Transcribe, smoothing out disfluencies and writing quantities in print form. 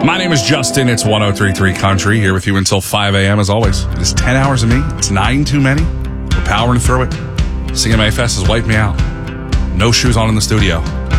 My name is Justin. It's 1033 Country, here with you until 5 a.m. as always. It is 10 hours of me. It's 9 too many. We're powering through it. CMA Fest has wiped me out. No shoes on in the studio.